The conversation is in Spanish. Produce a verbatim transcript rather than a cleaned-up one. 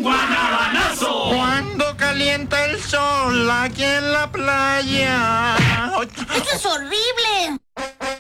un guanabanazo. Cuando calienta el sol aquí en la playa. ¡Eso es horrible!